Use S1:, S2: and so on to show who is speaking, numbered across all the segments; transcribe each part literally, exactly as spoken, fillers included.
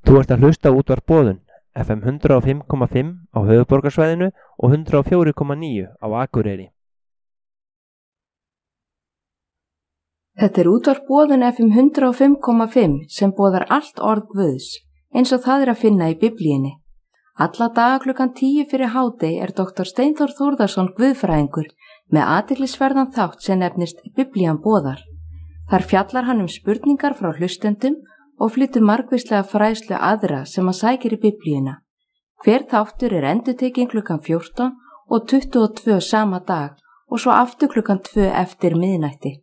S1: Þú ert að hlusta á útvarp Boðun, F M hundrað og fimm komma fimm á höfuðborgarsvæðinu og hundrað og fjögur komma níu á Akureyri.
S2: Þetta er útvarp Boðun F M hundrað og fimm komma fimm sem boðar allt orð Guðs, eins og það er að finna í Biblíunni. Alla daga klukkan tíu fyrir hádegi er doktor Steinþór Þórðarson guðfræðingur með athyglisverðan þátt sem nefnist Biblían boðar. Þar fjallar hann um spurningar frá hlustendum og flytur margvíslega fræðslu aðra sem að sækir í Biblíuna. Hver þáttur er endurtekinn klukkan fjórtán og tuttugu og tvö sama dag og svo aftur klukkan tvö eftir miðnætti.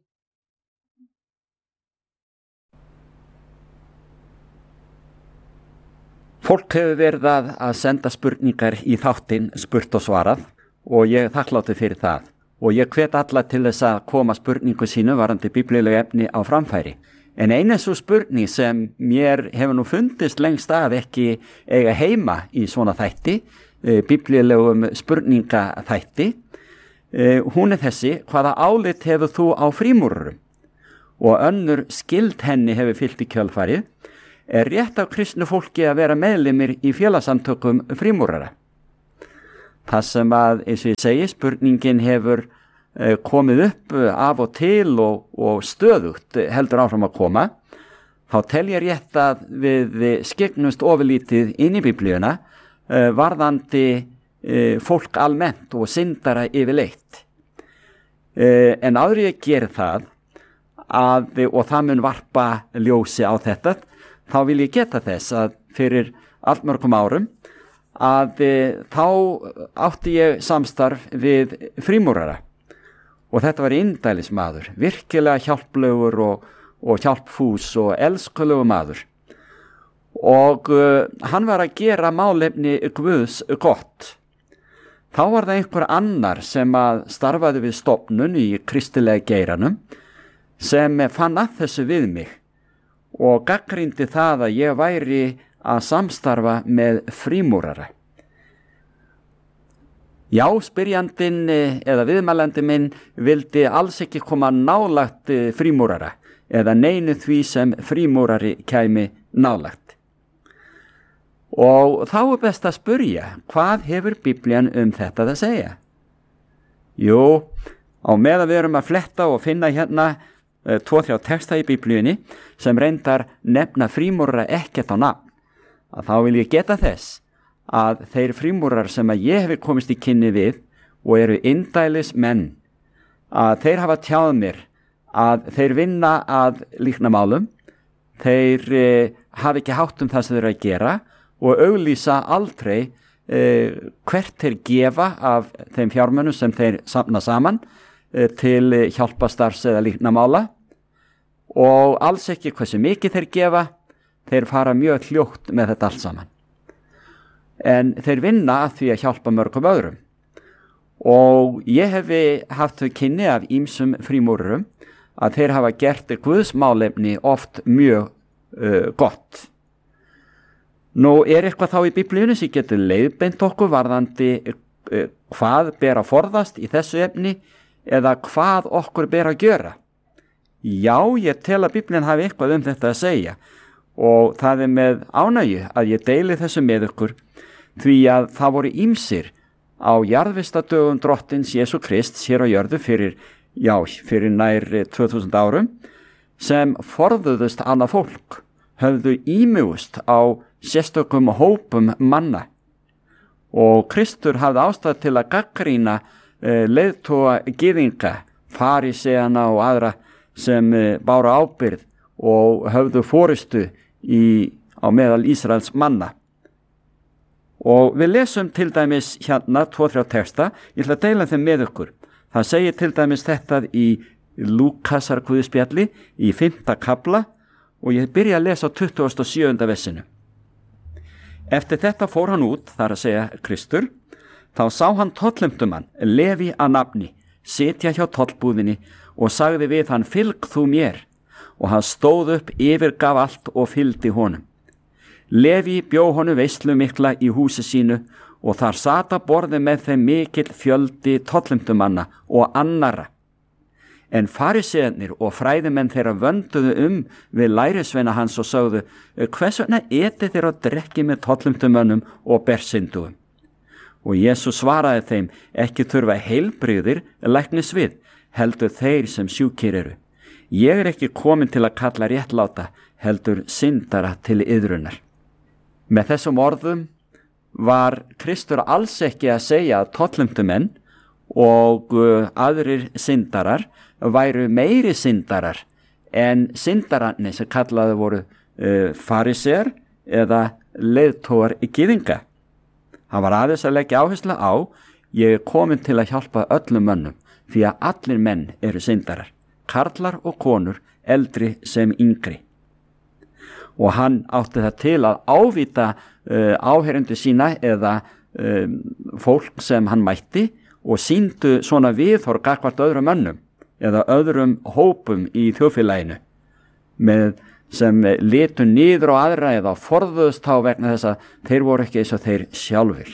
S3: Fólk hefur verið að, að senda spurningar í þáttinn spurt og svarað og ég er þakkláttur fyrir það. Og ég hvet alla til þess að koma spurningu sínu varandi biblíulegu efni á framfæri. En eina svo spurning sem mér hefur nú fundist lengst af ekki eiga heima í svona þætti, e, biblíulegum spurningaþætti, e, hún er þessi: hvaða álit hefur þú á frímúrurum? Og önnur skyld henni hefur fylgt í kjölfarið: er rétt af kristnu fólki að vera meðlimir í félagsamtökum frímúrara? Það sem að, eins og ég segi, spurningin hefur uh, komið upp uh, af og til og, og stöðugt uh, heldur áfram að koma, þá tel ég rétt að við skyggnumst ofurlítið inn í Biblíuna uh, varðandi uh, fólk almennt og syndara yfirleitt. Uh, en áður ég geri það, að, og það mun varpa ljósi á þetta, þá vil ég geta þess að fyrir allmörgum árum að e, þá átti ég samstarf við frímúrara og þetta var indælismadur, virkilega hjálplegur og, og hjálpfús og elskulegur maður og e, hann var að gera málefni Guðs gott. Þá var það einhver annar sem að starfaði við stofnun í kristilega geiranum sem fann að þessu við mig og gagnrýndi það að ég væri að samstarfa með frímúrara. Já, spyrjandinn eða viðmælandi minn vildi alls ekki koma nálægt frímúrara eða neinu því sem frímúrari kæmi nálægt. Og þá er best að spyrja, hvað hefur Biblían um þetta að segja? Jú, á meðan við erum að fletta og finna hérna tvo þrjá texta í Biblíunni sem reyndar nefna frímúrara ekkert á nafn, að þá vil ég geta þess að þeir frímúrar sem að ég hefi komist í kynni við og eru indælis menn, að þeir hafa tjáð mér að þeir vinna að líknamálum, þeir eh, hafa ekki hátt um það sem þeir eru að gera og auglýsa aldrei eh, hvert þeir gefa af þeim fjármunum sem þeir samna saman eh, til hjálpastarfs eða líknamála og alls ekki hversu mikið þeir gefa. Þeir fara mjög hljótt með þetta allt saman. En þeir vinna að því að hjálpa mörgum öðrum. Og ég hefi haft þau kynni af ýmsum frímúrurum að þeir hafa gert Guðs málefni oft mjög uh, gott. Nú er eitthvað þá í Biblíunni sem getur leiðbeint okkur varðandi uh, hvað ber að forðast í þessu efni eða hvað okkur ber að gjöra. Já, ég tel að Biblían hafi eitthvað um þetta að segja. Og það er með ánægju að ég deili þessu með ykkur því að það voru ýmsir á jarðvistadögum drottins Jesú Krists hér á jörðu fyrir, já, fyrir nær tvö þúsund árum sem forðuðust annað fólk, höfðu ímugust á sérstökum hópum manna og Kristur hafði ástæð til að gagnrýna eh, leiðtoga gyðinga, faríseana og aðra sem eh, báru ábyrgð og höfðu forystu í, á meðal Ísraels manna. Og við lesum til dæmis hérna tvo þrjá texta, ég ætla að deila þeim með ykkur. Það segir til dæmis þetta í Lúkasar guðspjalli í fimmta kafla og ég byrja að lesa á tuttugasta og sjöunda versinu. Eftir þetta fór hann út, þar að segja Kristur, þá sá hann tollumtumann, Leví að nafni, sitja hjá tollbúðinni og sagði við hann: fylg þú mér. Og hann stóð upp, yfirgaf allt og fylgdi honum. Leví bjó honum veislu mikla í húsi sínu og þar sat að borði með þeim mikill fjöldi tollumtumanna og annara. En farisearnir og fræðimenn þeirra vönduðu um við lærisveina hans og sögðu: hvers vegna etið þeir og drekkið með tollumtumönnum og bersindugum? Og Jesús svaraði þeim: ekki þurfa heilbrigðir læknis við, heldur þeir sem sjúkir eru. Ég er ekki komin til að kalla réttláta, heldur syndara til iðrunar. Með þessum orðum var Kristur alls ekki að segja að tollumtumenn og uh, aðrir syndarar væru meiri syndarar en syndararnir sem kallaði voru uh, farisear eða leiðtógar í gyðinga. Hann var aðeins að leggja áherslu á: ég er komin til að hjálpa öllum mönnum, því að allir menn eru syndarar, karlar og konur, eldri sem yngri. Og hann átti það til að ávíta uh, áheyrendur sína eða uh, fólk sem hann mætti og sýndu svona viðhorf gagnvart öðrum mönnum eða öðrum hópum í þjóðfélaginu með sem litu niður á aðra eða forðuðust þá vegna þess að þeir voru ekki eins og þeir sjálfur.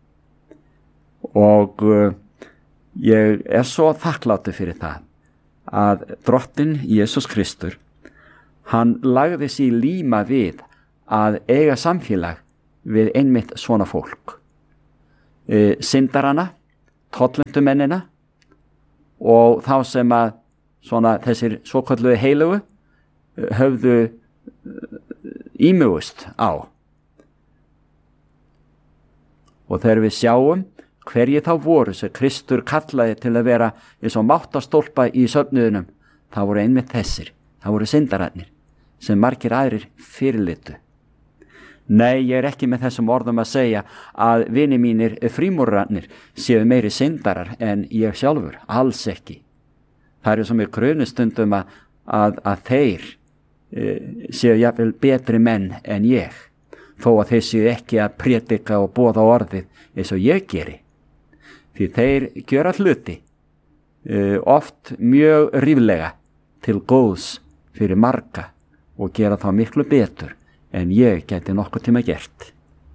S3: Og uh, ég er svo þakklátur fyrir það að drottinn Jesús Kristur, hann lagði sig líma við að eiga samfélag við einmitt svona fólk. E, syndarana, tollumtumennina og þá sem að svona þessir svokölluðu heilugu höfðu ímugust á. Og þegar við sjáum hverjir þá voru sem Kristur kallaði til að vera eins og máttastólpa í söfnuðunum, það voru einmitt þessir, það voru syndararnir sem margir aðrir fyrirlitu. Nei, ég er ekki með þessum orðum að segja að vini mínir frímúrarnir séu meiri syndarar en ég sjálfur, alls ekki. Það eru sem er grunustundum að, að, að þeir e, séu jafnvel betri menn en ég, þó að þeir séu ekki að prédika og boða orðið eins og ég geri. Því þeir gjöra hluti e, oft mjög ríflega til góðs fyrir marga og gera þá miklu betur en ég geti nokkuð tíma gert.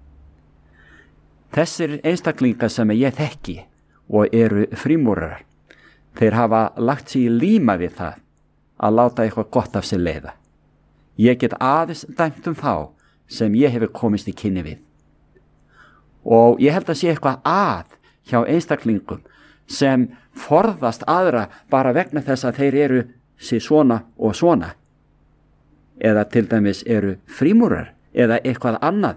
S3: Þessir einstaklingar sem ég þekki og eru frímúrarar, þeir hafa lagt sig í líma við það að láta eitthvað gott af sér leiða. Ég get aðeins dæmt um þá sem ég hefur komist í kynni við. Og ég held að sé eitthvað að hjá einstaklingum sem forðast aðra bara vegna þess að þeir eru sér svona og svona, eða til dæmis eru frímúrar eða eitthvað annað.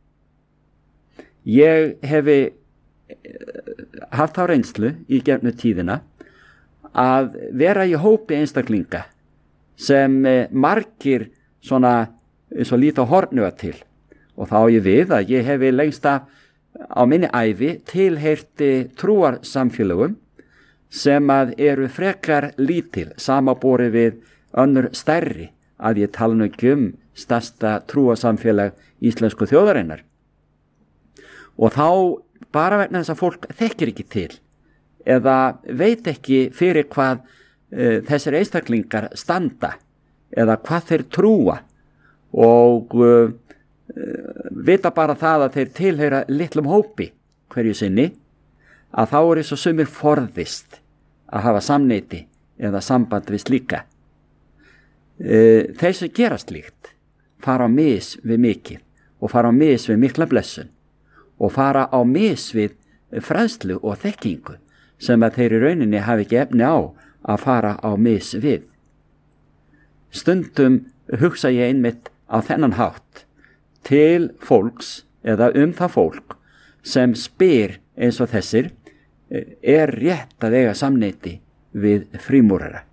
S3: Ég hefi haft á reynslu í gegnum tíðina að vera í hópi einstaklinga sem margir svona eins og líta hornuga til, og þá ég við að ég hefi lengst af á minni ævi tilheyrti trúarsamfélögum sem að eru frekar lítil samanborið við önnur stærri, að ég tala nú ekki um stærsta trúarsamfélag íslensku þjóðarinnar. Og þá bara vegna þess að fólk þekkir ekki til eða veit ekki fyrir hvað uh, þessir einstaklingar standa eða hvað þeir trúa og uh, vita bara það að þeir tilheyra litlum hópi hverju sinni, að þá er eins og sumir forðist að hafa samneyti eða samband við slíka. Þeir sem gera slíkt fara á mis við mikið og fara á mis við mikla blessun og fara á mis við fræðslu og þekkingu sem að þeir í rauninni hafi ekki efni á að fara á mis við. Stundum hugsa ég einmitt á þennan hátt til fólks eða um það fólk sem spyr eins og þessir: er rétt að eiga samneyti við frímúrara?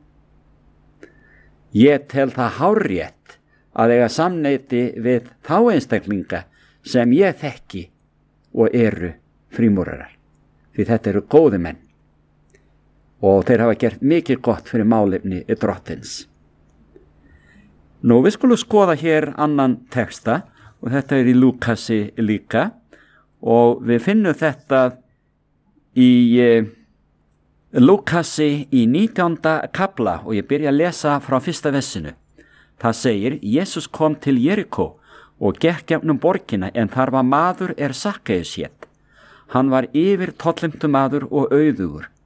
S3: Ég tel það hárrétt að eiga samneyti við þá einstaklinga sem ég þekki og eru frímúrarar, því þetta eru góði menn og þeir hafa gert mikið gott fyrir málefni drottins. Nú, við skulum skoða hér annan texta og þetta er í Lúkasi líka og við finnum þetta í eh, Lúkasi í nítjánda kafla og ég byrja að lesa frá fyrsta vessinu. Það segir: Jesús kom til Jerikó og gekk gegnum borgina, en þar var maður er Sakkeus hét. Hann var yfir tollumtumaður og auðugur.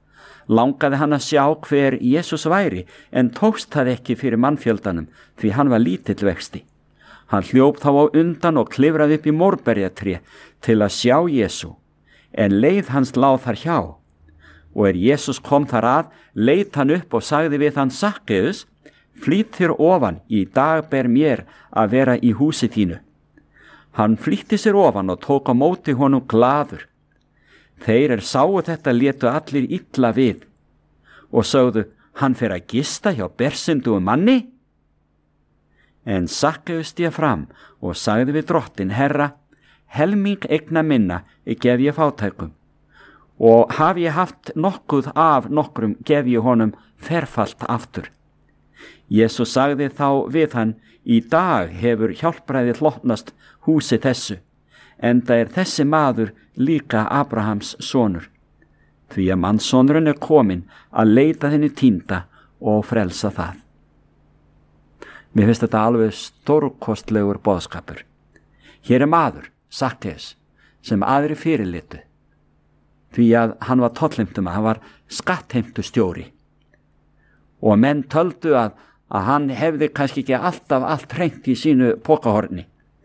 S3: langaði hann að sjá hver Jesús væri, en tókst það ekki fyrir mannfjöldanum, því hann var lítill vexti. Hann hljóp þá á undan og klifraði upp í mórberjatré til að sjá Jesú, en leið hans lá þar hjá. Og er Jesús kom þar að, leit hann upp og sagði við hann: Sakkeus, flýtt þér ofan, í dag ber mér að vera í húsi þínu. Hann flýtti sér ofan og tók á móti honum glaður. Þeir er sáu þetta létu allir illa við og sögðu: Hann fer að gista hjá bersyndugu manni? En Sakkeus stíg fram og sagði við drottin: Herra, helming eigna minna gef ég fátækum, og haf ég haft nokkuð af nokkrum gef ég honum ferfalt aftur. Jesús sagði þá við hann: Í dag hefur hjálpræðið hlotnast húsi þessu, enda er þessi maður líka Abrahams sonur, því að mannssonurinn er kominn að leita þinni týnda og frelsa það. Mér finnst þetta alveg stórkostlegur boðskapur. Hér er maður, Sakkeus, sem aðri fyrirlitu, því að hann var tollheimtumaður, hann var skattheimtustjóri, og menn töldu að, að hann hefði kannski ekki alltaf allt hreint í sínu pokahorni,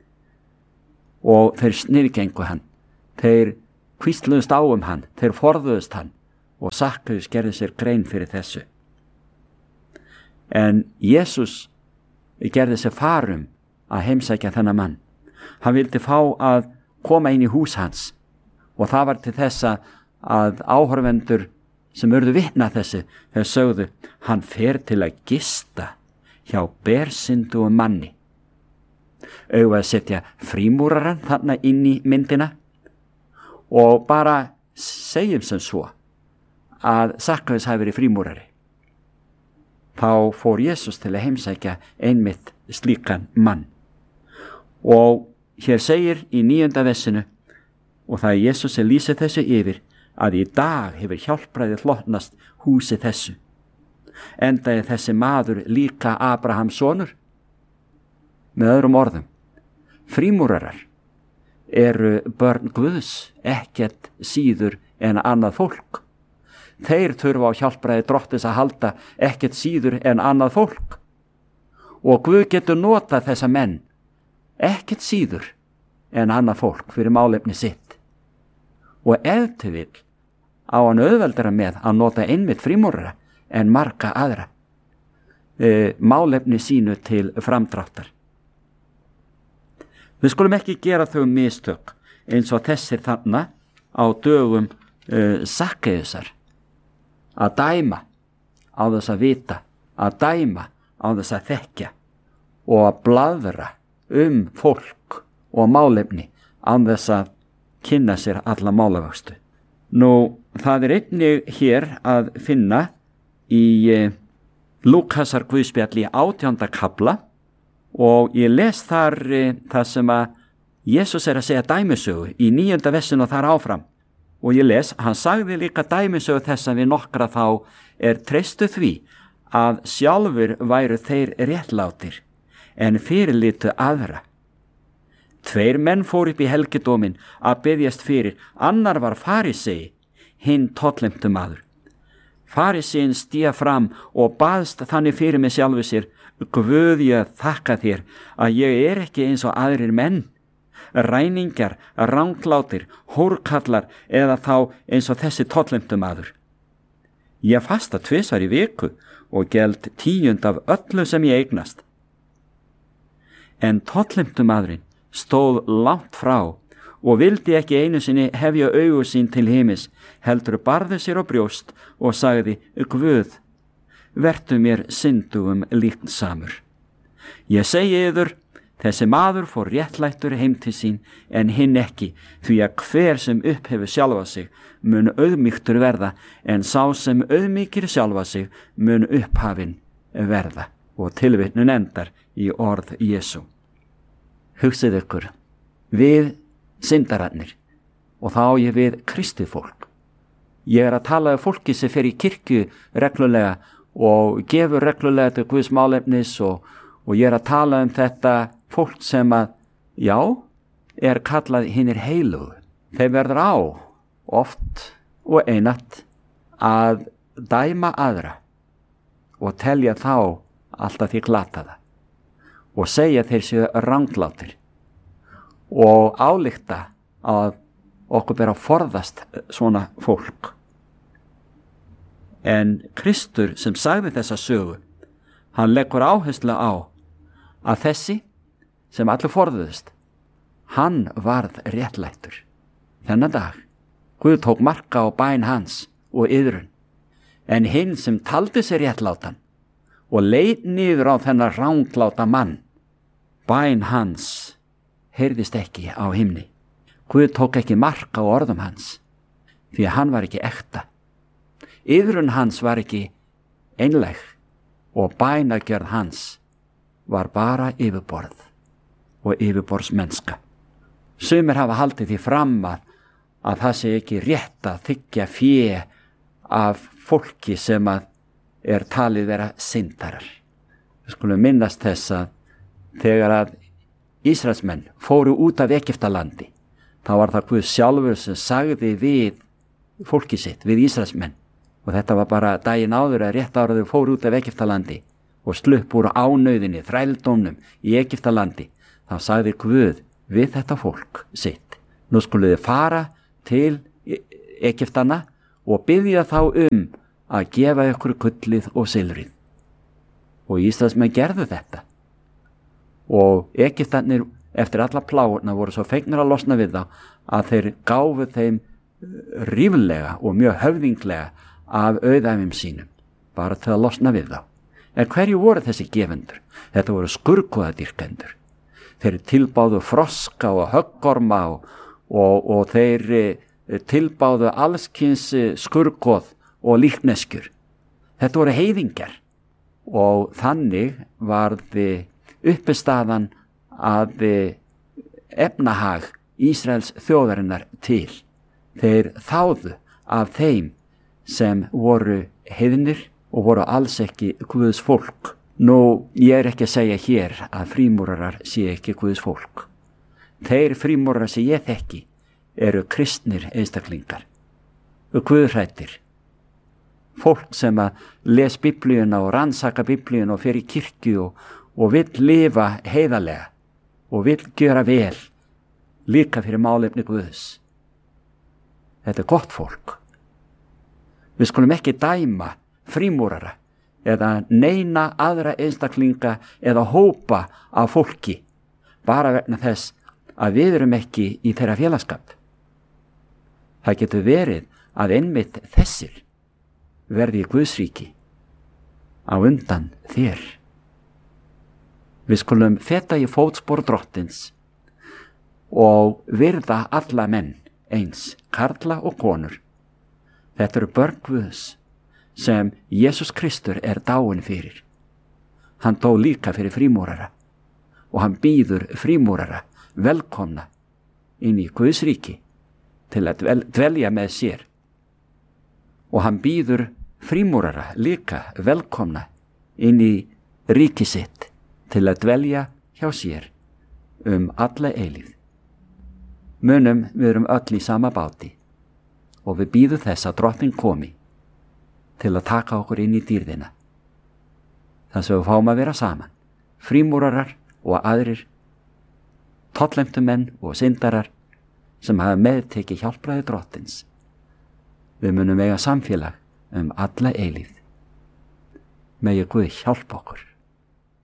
S3: og þeir sniðgengu hann, þeir hvísluðust á um hann, þeir forðuðust hann, og Sakkeus gerði sér grein fyrir þessu. En Jesús gerði sér farum að heimsækja þennan mann. Hann vildi fá að koma inn í hús hans, og það var til þess að áhorfendur sem urðu vitna þessi, þeir sögðu: Hann fer til að gista hjá bersyndugu manni. Auðvitað að setja frímúraran þarna inn í myndina, og bara segjum sem svo að Sakkeus hafi verið frímúrari. Þá fór Jesús til að heimsækja einmitt slíkan mann. Og hér segir í níunda vessinu, og það er Jesús sem lýsir þessu yfir, að í dag hefur hjálpræðið hlotnast húsi þessu, enda er þessi maður líka Abrahams sonur. Með öðrum orðum, frímúrarar eru börn Guðs, ekkert síður en annað fólk. Þeir þurfa á hjálpræði drottins að halda, ekkert síður en annað fólk. Og Guð getur notað þessa menn, ekkert síður en annað fólk, fyrir málefni sitt. Og ef til vill á hann auðveldara með að nota einmitt frímúrara en marga aðra, e, málefni sínu til framdráttar. Við skulum ekki gera þau mistök eins og þessir þarna á dögum e, Sakkeusar, að dæma á þess að vita, að dæma á þess að þekkja og að blaðra um fólk og málefni án þess að kynna sér alla málavöxtu. Nú, það er einnig hér að finna í eh, Lúkasar guðspjalli átjánda kafla, og ég les þar eh, það sem að Jesús er að segja dæmisögu í níunda vessinu og þar áfram. Og ég les, hann sagði líka dæmisögu þess að við nokkra þá er treystu því að sjálfur væru þeir réttlátir, en fyrirlitu aðra. Tveir menn fór upp í helgidómin að biðjast fyrir, annar var farisei, hinn tollheimtumaður. Fariseinn stíga fram og baðst þannig fyrir mig sjálfu sér: Guð, ég þakka þér að ég er ekki eins og aðrir menn, ræningjar, ranglátir, hórkallar eða þá eins og þessi tollheimtumaður. Ég fasta tvisvar í viku og geld tíund af öllu sem ég eignast. En tollheimtumaðurinn stóð langt frá og vildi ekki einu sinni hefja augu sín til himis, heldur barði sér á brjóst og sagði: Guð, vertu mér syndugum líknsamur. Ég segi yður, þessi maður fór réttlættur heim til sín, en hinn ekki, því að hver sem upphefur sjálfa sig mun auðmýktur verða, en sá sem auðmýkir sjálfa sig mun upphafinn verða. Og tilvitnun endar í orð Jesú. Hugsið ykkur, við syndararnir, og þá ég við kristið fólk. Ég er að tala um fólki sem fer í kirkju reglulega og gefur reglulega til Guðs málefnis, og, og ég er að tala um þetta fólk sem að, já, er kallað hinir heilugu. Þeir verður á, oft og einatt, að dæma aðra og telja þá alltaf því glataða og segja þeir séu ranglátir og álykta að okkur ber að forðast svona fólk. En Kristur sem sagði þessa sögu, hann leggur áherslu á að þessi sem allir forðuðust, hann varð réttlættur. Þennan dag, Guð tók marka á bæn hans og iðrun, en hinn sem taldi sér réttlátan og leit niður á þennan rangláta mann, bæn hans heyrðist ekki á himni. Guð tók ekki marka á orðum hans, því að hann var ekki ekta. Iðrun hans var ekki einleg og bænagjörð hans var bara yfirborð og yfirborðsmennska. Sumir hafa haldið því fram að, að það sé ekki rétt að þiggja fé af fólki sem að er talið vera syndarar. Við skulum minnast þess að þegar að Ísraelsmenn fóru út af Egyptalandi, þá var það Guð sjálfur sem sagði við fólki sitt, við Ísraelsmenn, og þetta var bara daginn áður að rétt ára þau fóru út af Egyptalandi og slupp úr ánauðinni, þrældómnum í Egyptalandi. Þá sagði Guð við þetta fólk sitt: nú skuluð þið fara til Egyptana og biðja þá um að gefa ykkur gullið og silfrið. Og Ísraelsmenn gerðu þetta. Og Egyptarnir eftir alla pláurna voru svo fegnir að losna við þá að þeir gáfu þeim ríflega og mjög höfðinglega af auðæfum sínum, bara til að losna við þá. En hverju voru þessi gefendur? Þetta voru skurðgoðadýrkendur. Þeir tilbáðu froska og höggorma og, og, og þeir tilbáðu allskins skurðgoð og líkneskjur. Þetta voru heiðingjar og þannig varði uppistaðan að efnahag Ísraels þjóðarinnar til. Þeir þáðu af þeim sem voru heiðnir og voru alls ekki Guðs fólk. Nú, ég er ekki að segja hér að frímúrarar sé ekki Guðs fólk. Þeir frímúrarar sem ég þekki eru kristnir einstaklingar, guðhræddir, fólk sem að les Biblíuna og rannsaka Biblíuna og fer í kirkju og, og vill lifa heiðarlega og vill gera vel líka fyrir málefni Guðs. Þetta er gott fólk. Við skulum ekki dæma frímúrara eða neina aðra einstaklinga eða hópa af fólki bara vegna þess að við erum ekki í þeirra félagsskap. Það getur verið að einmitt þessir verði í Guðsríki á undan þér. Við skulum feta í fótspor Drottins og virða alla menn eins, karla og konur. Þetta eru börn Guðs sem Jesús Kristur er dáinn fyrir. Hann dó líka fyrir frímúrara og hann býður frímúrara velkomna inn í Guðs ríki til að dvel, dvelja með sér. Og hann býður frímúrara líka velkomna inn í ríki sitt til að dvelja hjá sér um alla eilíð. Munum við erum öll í sama báti og við býðum þess að Drottinn komi til að taka okkur inn í dýrðina. Þar sem við fáum að vera saman, frímúrarar og aðrir, tollheimtumenn og syndarar sem hafa meðtekið hjálpræði Drottins. Við munum eiga samfélag um alla eilíð. Megi Guð hjálpa okkur.